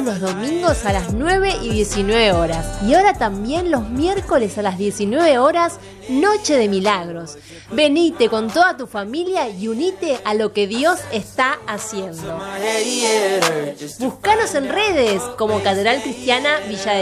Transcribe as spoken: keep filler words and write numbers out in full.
todos los domingos a las nueve y diecinueve horas. Y ahora también los miércoles a las diecinueve horas, Noche de Milagros. Venite con toda tu familia y unite a lo que Dios está haciendo. Búscanos en redes como Catedral Cristiana Villa de